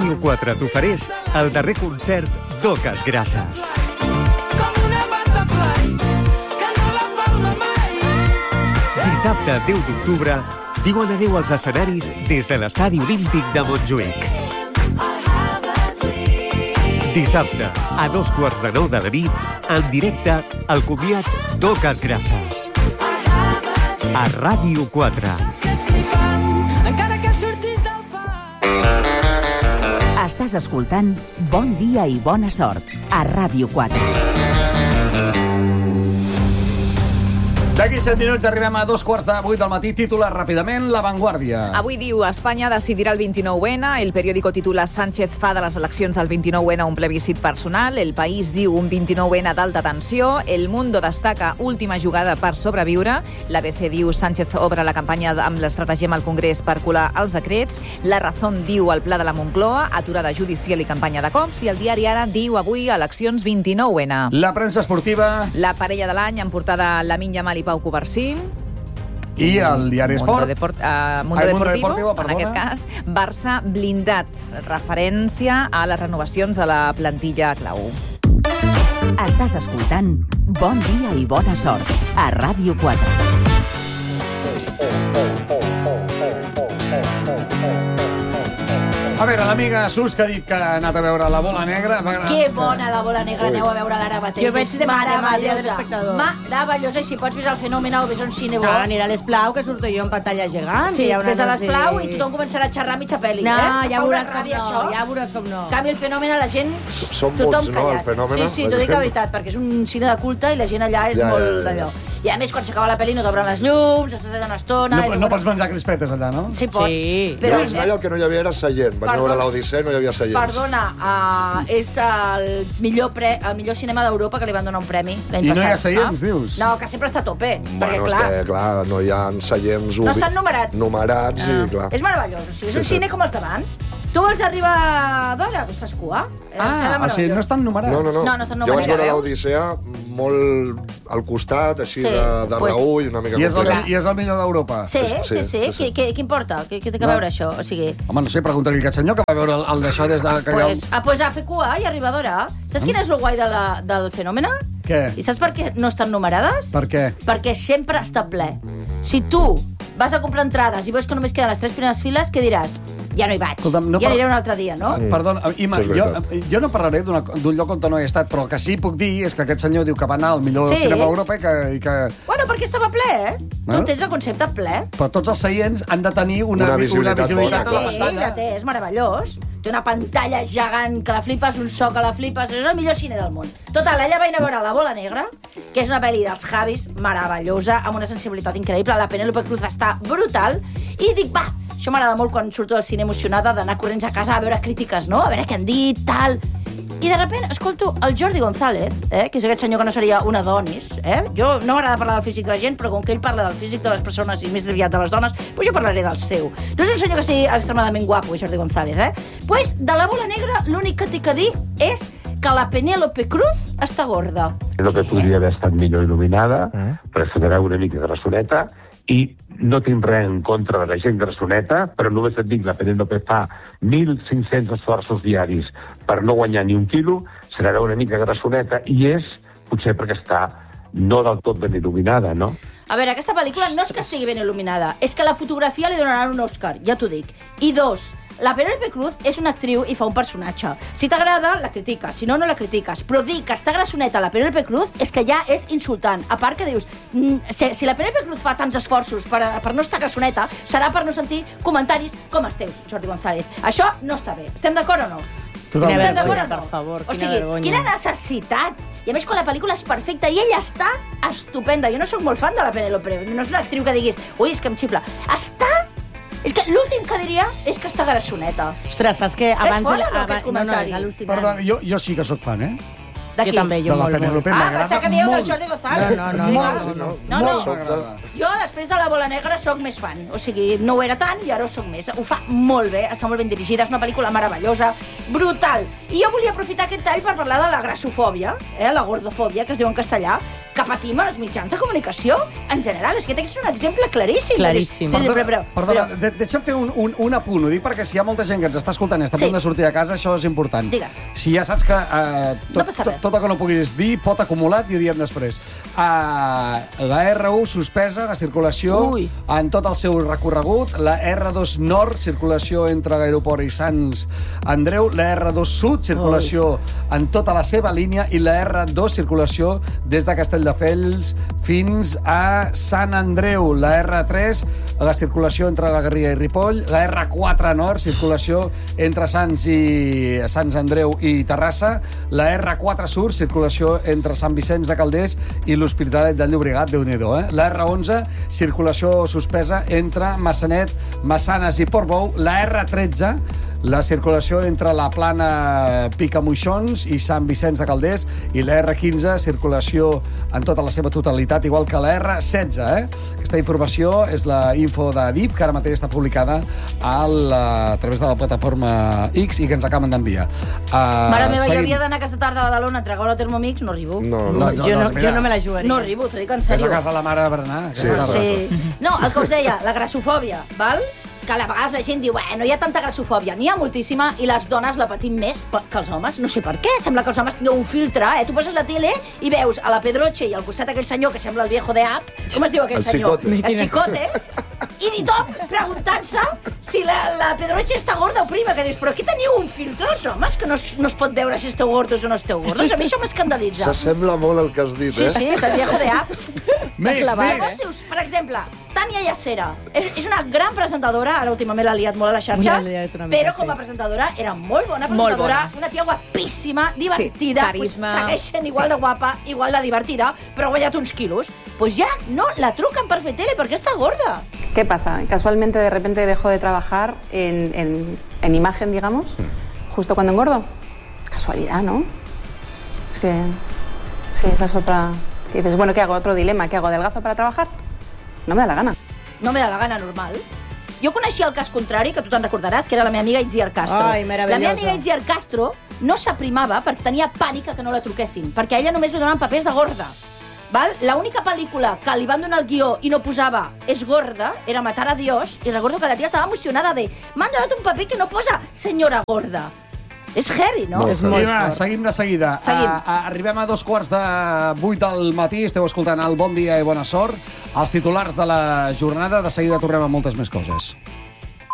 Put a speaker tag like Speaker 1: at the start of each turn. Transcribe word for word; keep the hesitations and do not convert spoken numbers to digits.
Speaker 1: Ràdio quatre t'ofereix el darrer concert d'Oques Grasses. Dissabte deu d'octubre diuen adéu als escenaris des de l'Estadi Olímpic de Montjuïc. Dissabte, a dos quarts de nou de la nit, en directe, el comiat d'Oques Grasses. A Ràdio quatre.
Speaker 2: Estàs escoltant Bon dia i bona sort a Ràdio quatre.
Speaker 3: D'aquí set minuts arribem a dos quarts de vuit del matí. Titular ràpidament, La Vanguardia.
Speaker 4: Avui diu, Espanya decidirà el vint-i-nou ene. El periòdico titula Sánchez fa de les eleccions del vint-i-nou ene un plebiscit personal. El País diu un vint-i-nou ene d'alta tensió. El Mundo destaca última jugada per sobreviure. La B C diu Sánchez obre la campanya amb l'estratagema al Congrés per colar els decrets. La Razón diu el pla de la Moncloa, aturada judicial i campanya de cops. I el diari Ara diu avui eleccions vint-i-nou ene.
Speaker 3: La premsa esportiva.
Speaker 4: La parella de l'any en portada Lamine Yamal i Pau Covarsí.
Speaker 3: I el diari Esport.
Speaker 4: Mundo, Deport, uh, Mundo
Speaker 3: Ai,
Speaker 4: Deportivo,
Speaker 3: Deportivo
Speaker 4: en aquest cas, Barça blindat, referència a les renovacions a la plantilla clau.
Speaker 2: Estàs escoltant Bon dia i bona sort a Ràdio quatre.
Speaker 3: A veure, l'amiga Sus, que ha dit que ha anat a veure La Bola Negra.
Speaker 5: Que bona La Bola Negra, aneu a veure l'ara mateix.
Speaker 6: Jo veig demà, demà, dia de
Speaker 5: Meravellosa.
Speaker 6: l'espectador.
Speaker 5: Meravellosa, i si pots vés al Fenomen o vés a un cine bo.
Speaker 6: No, anirà a l'Esplau, que surto jo en pantalla gegant.
Speaker 5: Sí,
Speaker 6: que hi ha una
Speaker 5: vés a
Speaker 6: anunci-
Speaker 5: l'Esplau i tothom començarà a xerrar mitja pel·li.
Speaker 6: No,
Speaker 5: eh?
Speaker 6: ja
Speaker 5: Fa una
Speaker 6: veuràs com
Speaker 5: ràbia,
Speaker 6: no,
Speaker 5: això.
Speaker 6: ja veuràs com no.
Speaker 5: En canvi, el Fenomen, la gent...
Speaker 7: Són
Speaker 5: tothom
Speaker 7: muts, no, el
Speaker 5: callat.
Speaker 7: Fenomen?
Speaker 5: Sí, sí, t'ho dic la veritat, perquè és un cine de culte i la gent allà és
Speaker 7: Ja,
Speaker 5: molt
Speaker 7: ja, ja.
Speaker 5: d'allò. I a més, quan s'acaba la pel·li no t'obren les llums, estàs allà una estona...
Speaker 3: No,
Speaker 5: és
Speaker 3: no
Speaker 5: una-
Speaker 3: pots menjar crispetes allà, no?
Speaker 5: Sí, pots.
Speaker 6: Sí.
Speaker 7: Jo vaig anar i el que no hi havia era seient. Vaig
Speaker 5: Perdona.
Speaker 7: veure l'Odissea i no hi havia seients.
Speaker 5: Perdona, uh, és el millor, pre, el millor cinema d'Europa que li van donar un premi l'any
Speaker 3: I no
Speaker 5: passat.
Speaker 3: hi ha seients,
Speaker 5: Ah?
Speaker 3: dius?
Speaker 5: No, que sempre està a tope.
Speaker 7: Bueno,
Speaker 5: perquè,
Speaker 7: és
Speaker 5: clar,
Speaker 7: que, clar, no hi ha seients...
Speaker 5: No estan numerats.
Speaker 7: Numerats,
Speaker 5: Ah.
Speaker 7: i clar.
Speaker 5: És meravellós, o sigui, és
Speaker 7: Sí,
Speaker 5: un
Speaker 7: sí.
Speaker 5: cine com els d'abans. Tu vols arribar d'hora? Doncs fas cua. Eh, serà
Speaker 3: Ah, o sigui,
Speaker 5: meravellós.
Speaker 3: no estan numerats.
Speaker 7: No, no, no.
Speaker 5: No, no estan
Speaker 7: Jo vaig
Speaker 5: numerats.
Speaker 7: veure
Speaker 5: Veus?
Speaker 7: l'Odissea molt al costat, així
Speaker 5: Sí,
Speaker 7: de, de
Speaker 5: pues-
Speaker 7: reull, una mica
Speaker 3: I és, el,
Speaker 7: complicat.
Speaker 3: I és el millor d'Europa.
Speaker 5: Sí, sí, sí.
Speaker 7: Sí,
Speaker 5: sí.
Speaker 7: sí, sí.
Speaker 5: Què, què, què importa? Què, què té que
Speaker 3: No.
Speaker 5: veure això? O sigui...
Speaker 3: Home, no sé, pregunta-li a aquest senyor que va veure el, el d'això des de... Que
Speaker 5: Pues,
Speaker 3: ja...
Speaker 5: ah, pues a fer cua i arribar d'hora. Saps quin és el guai de la, del Fenomen?
Speaker 3: Què?
Speaker 5: I saps per què no estan numerades?
Speaker 3: Per què?
Speaker 5: Perquè sempre està ple. Si tu vas a comprar entrades i veus que només queden les tres primeres files, què diràs? Ja no hi vaig.
Speaker 3: Escolta'm, no
Speaker 5: ja
Speaker 3: par-
Speaker 5: aniré un altre dia, no?
Speaker 3: Mm. Perdona, Ima,
Speaker 7: Sí, és
Speaker 3: jo,
Speaker 7: veritat.
Speaker 3: jo no parlaré d'una- d'un lloc on no he estat, però el que sí puc dir és que aquest senyor diu que va anar al millor
Speaker 5: Sí.
Speaker 3: cinema d'Europa i que, i que...
Speaker 5: Bueno, perquè estava ple, eh?
Speaker 3: Bueno.
Speaker 5: No entens el concepte ple?
Speaker 3: Però tots els seients han de tenir una,
Speaker 7: Una
Speaker 3: vi-
Speaker 7: visibilitat
Speaker 3: una visibilitat
Speaker 7: bona,
Speaker 3: a la
Speaker 5: Sí,
Speaker 3: pantalla.
Speaker 5: la té, és meravellós. Té una pantalla gegant que la flipes, un so que la flipes. És el millor cine del món. Total, allà vaig anar a veure La Bola Negra, que és una pel·li dels Javis meravellosa, amb una sensibilitat increïble. La Penélope Cruz està brutal. I dic, va, això m'agrada molt quan surto del cine emocionada d'anar corrents a casa a veure crítiques, no? A veure què han dit, tal... I de sobte escolto el Jordi González, eh, que és aquest senyor que no seria un Adonis. Eh? Jo no m'agrada parlar del físic de la gent, però com que ell parla del físic de les persones i més aviat de les dones, doncs jo parlaré del seu. No és un senyor que sigui extremadament guapo, Jordi González, eh? Pues de La Bola Negra l'únic que té que dir és que la Penélope Cruz està gorda.
Speaker 8: Penélope podria haver estat millor il·luminada, però se n'era una mica grassoneta, i no tinc res en contra de la gent grassoneta, però només et dic, la Penélope fa mil cinc-cents esforços diaris per no guanyar ni un quilo, se n'era una mica grassoneta, i és potser perquè està no del tot ben il·luminada, no?
Speaker 5: A veure, aquesta pel·lícula no és que estigui ben il·luminada, és que la fotografia li donaran un Òscar, ja t'ho dic. I dos, la Penélope Cruz és una actriu i fa un personatge. Si t'agrada, la critiques, si no, no la critiques. Però dir que està grassoneta la Penélope Cruz és que ja és insultant. A part que dius, mm, si, si la Penélope Cruz fa tants esforços per, per no estar grassoneta, serà per no sentir comentaris com els teus, Jordi González. Això no està bé. Estem d'acord o no?
Speaker 3: Totalment.
Speaker 6: Quina
Speaker 5: Estem d'acord
Speaker 6: vergonya,
Speaker 5: o no?
Speaker 6: per favor,
Speaker 5: O
Speaker 6: quina
Speaker 5: sigui,
Speaker 6: vergonya.
Speaker 5: quina necessitat. I a més, quan la pel·lícula és perfecta i ella està estupenda. Jo no sóc molt fan de la Penélope, no és una actriu que diguis, ui, és que em xifla. Està... És que l'últim que diria és que està grassoneta.
Speaker 6: Ostres, saps que abans...
Speaker 5: fort,
Speaker 6: de la-
Speaker 5: o no, aquest
Speaker 6: abans- no, no,
Speaker 5: comentari?
Speaker 6: és al·lucinant.
Speaker 3: Perdona, jo, jo sí que sóc fan, eh?
Speaker 5: D'aquí.
Speaker 6: Jo també, jo
Speaker 3: de la
Speaker 6: molt, molt.
Speaker 3: Penélope
Speaker 5: Ah,
Speaker 3: m'agrada
Speaker 5: pensava que dieu del
Speaker 3: molt.
Speaker 5: Jordi González.
Speaker 6: No, no, no,
Speaker 3: Molt,
Speaker 7: Sí, no,
Speaker 5: No, no.
Speaker 7: molt sobte.
Speaker 5: Jo, després de La Bola Negra, sóc més fan. O sigui, no ho era tant i ara ho sóc més. Ho fa molt bé, està molt ben dirigida, és una pel·lícula meravellosa. brutal. I jo volia aprofitar aquest tall per parlar de la grassofòbia, eh, la gordofòbia, que es diu en castellà, que patim als mitjans de comunicació en general. És que aquest és un exemple claríssim.
Speaker 6: Claríssim.
Speaker 5: Sí, però, però,
Speaker 3: Perdona, perdona de, deixa'm fer un, un, un apunt. Ho dic perquè si hi ha molta gent que ens està escoltant i està a
Speaker 5: Sí.
Speaker 3: punt de sortir de casa, això és important.
Speaker 5: Digues.
Speaker 3: Si ja saps que eh,
Speaker 5: No
Speaker 3: tot,
Speaker 5: passa
Speaker 3: tot,
Speaker 5: res.
Speaker 3: tot el que no puguis dir pot acumulat i ho diem després. Uh, la erra u suspesa, la circulació
Speaker 5: Ui.
Speaker 3: en tot el seu recorregut. La erra dos nord, circulació entre l'aeroport i Sants Andreu. La erra dos sud, circulació Ui. en tota la seva línia. I la erra dos, circulació des de Castelldefels fins a Sant Andreu. La erra tres, la circulació entre la Garriga i Ripoll. La erra quatre nord, circulació entre Sants i Sants Andreu i Terrassa. La erra quatre sud, circulació entre Sant Vicenç de Calders i l'Hospitalet de Llobregat, Déu-n'hi-do, eh? La erra onze, circulació suspesa entre Massanet, Massanes i Portbou. La erra tretze, la circulació entre la plana Picamoixons i Sant Vicenç de Calders, i la erra quinze, circulació en tota la seva totalitat, igual que la erra setze. Eh? Aquesta informació és la info de D I F, que ara mateix està publicada al, a través de la plataforma X i que ens acaben d'enviar. Uh,
Speaker 5: Mare meva,
Speaker 3: seguim.
Speaker 5: jo havia d'anar aquesta tarda a Badalona a entregar-ho a Thermomix, no arribo.
Speaker 7: No,
Speaker 3: No,
Speaker 7: no.
Speaker 3: no,
Speaker 6: jo, no,
Speaker 3: mira.
Speaker 6: jo no me la jugaria.
Speaker 5: No arribo, t'ho dic en
Speaker 3: És a
Speaker 5: sèrio.
Speaker 3: casa de la mare de Bernat.
Speaker 7: Sí,
Speaker 5: Sí. No, el que us deia, la grassofòbia, val? Que a la vegades la gent diu, eh, no hi ha tanta grassofòbia. N'hi ha moltíssima i les dones la patim més que els homes. No sé per què, sembla que els homes tingueu un filtre, eh? Tu poses la tele i veus a la Pedroche i al costat aquell senyor que sembla el viejo de App. Com es diu aquell
Speaker 7: El
Speaker 5: senyor?
Speaker 7: Chicote.
Speaker 5: El Chicote. I tothom preguntant-se si la, la Pedroche està gorda o prima, que dius, però aquí teniu un filtre, els homes, que no es, no es pot veure si esteu gordos o no esteu gordos. A mi això m'escandalitza.
Speaker 7: S'assembla molt al que has dit,
Speaker 5: Sí,
Speaker 7: eh?
Speaker 5: sí, és el viejo de App.
Speaker 3: Més,
Speaker 5: Llavors
Speaker 3: més.
Speaker 5: dius, per exemple, Tània Yacera. És, és una gran presentadora, ara últimament l'ha liat molt a les xarxes,
Speaker 6: L'ha liat una mica,
Speaker 5: però com a
Speaker 6: sí.
Speaker 5: presentadora era molt bona
Speaker 4: Molt
Speaker 5: presentadora,
Speaker 4: bona.
Speaker 5: una tia guapíssima, divertida,
Speaker 4: Sí, carisma.
Speaker 5: pues, segueix sent igual
Speaker 4: Sí.
Speaker 5: de guapa, igual de divertida, però ha guanyat uns quilos. Pues ja no la truquen per fer tele perquè està gorda.
Speaker 9: ¿Qué pasa? Casualmente de repente dejo de trabajar en, en, en imagen, digamos, justo cuando engordo. Casualidad, ¿no? Es que... Sí, esa es otra... Y dices, bueno, ¿qué hago? Otro dilema. ¿Qué hago? ¿Adelgazo para trabajar? No me da la gana.
Speaker 5: No me da la gana, normal. Jo coneixia el cas contrari, que tu te'n recordaràs, que era la meva amiga Itziar Castro.
Speaker 6: Ai, meravellosa.
Speaker 5: La meva amiga Itziar Castro no s'aprimava perquè tenia pànic que no la truquessin, perquè a ella només li donaven papers de gorda. Val? L'única pel·lícula que li van donar el guió i no posava és gorda era Matar a Dios, i recordo que la tia estava emocionada de m'han donat un paper que no posa senyora gorda. És heavy, no?
Speaker 7: Molt
Speaker 6: És molt
Speaker 3: Vinga,
Speaker 6: fort.
Speaker 3: seguim de seguida.
Speaker 5: Seguim.
Speaker 3: A, a, arribem a dos quarts de vuit del matí. Esteu escoltant el Bon Dia i Bona Sort. Els titulars de la jornada. De seguida tornem a moltes més coses.